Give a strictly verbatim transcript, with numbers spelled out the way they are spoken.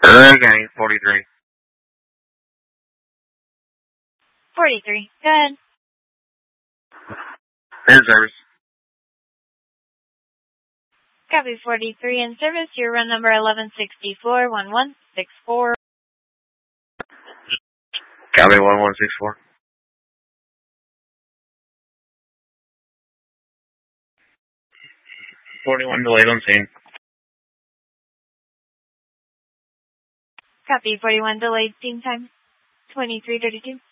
Okay, forty-three. forty-three. Go ahead. In service. Copy forty-three in service. Your run number eleven sixty-four, one one six four. Copy one one six four. forty-one delayed on scene. Copy forty-one delayed. Team time twenty-three thirty-two.